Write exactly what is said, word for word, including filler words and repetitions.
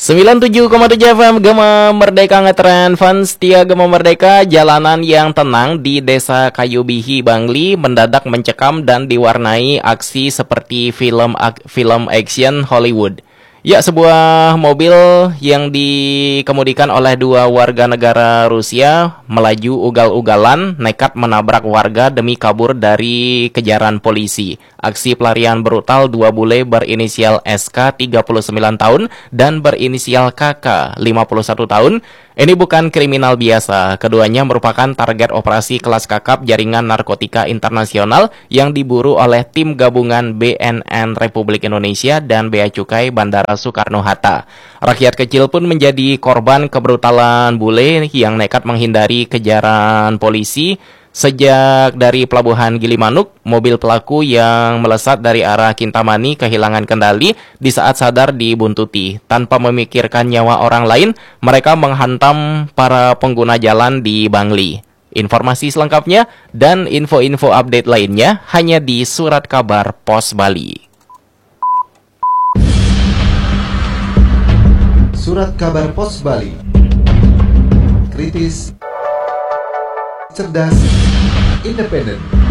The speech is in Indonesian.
sembilan puluh tujuh koma tujuh F M Gema Merdeka ngetren fans setia Gema Merdeka. Jalanan yang tenang di Desa Kayubihi, Bangli mendadak mencekam dan diwarnai aksi seperti film ak- film action Hollywood. Ya, sebuah mobil yang dikemudikan oleh dua warga negara Rusia melaju ugal-ugalan nekat menabrak warga demi kabur dari kejaran polisi. Aksi pelarian brutal dua bule berinisial S K tiga puluh sembilan tahun dan berinisial K K lima puluh satu tahun. Ini bukan kriminal biasa. Keduanya merupakan target operasi kelas kakap jaringan narkotika internasional yang diburu oleh tim gabungan B N N Republik Indonesia dan Bea Cukai Bandara Soekarno-Hatta. Rakyat kecil pun menjadi korban kebrutalan bule yang nekat menghindari kejaran polisi. Sejak dari pelabuhan Gilimanuk, mobil pelaku yang melesat dari arah Kintamani kehilangan kendali di saat sadar dibuntuti. Tanpa memikirkan nyawa orang lain, mereka menghantam para pengguna jalan di Bangli. Informasi selengkapnya dan info-info update lainnya hanya di Surat Kabar Pos Bali. Surat Kabar Pos Bali. Kritis, cerdas, independen.